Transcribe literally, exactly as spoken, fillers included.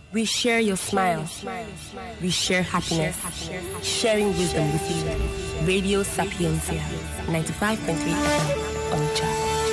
We share your smile. We share happiness. Sharing wisdom with you. Radio Sapiencia, ninety-five point three F M, Onitsha.